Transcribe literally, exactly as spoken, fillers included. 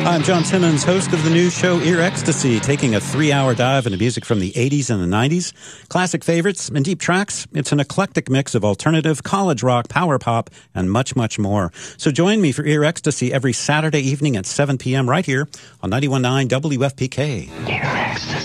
I'm John Simmons, host of the new show Ear Ecstasy, taking a three-hour dive into music from the eighties and the nineties, classic favorites, and deep tracks. It's an eclectic mix of alternative, college rock, power pop, and much, much more. So join me for Ear Ecstasy every Saturday evening at seven p.m. right here on ninety-one point nine W F P K. Ear Ecstasy.